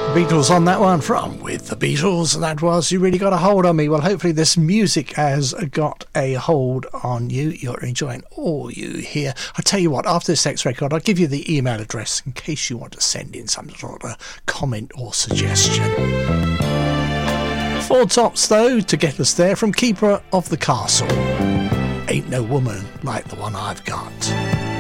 Beatles on that one, from With the Beatles, and that was You Really Got a Hold on Me. Well, hopefully this music has got a hold on you. You're enjoying all you hear. I'll tell you what, after this next record, I'll give you the email address in case you want to send in some sort of comment or suggestion. 4 tops, though, to get us there, from Keeper of the Castle. Ain't no woman like the one I've got.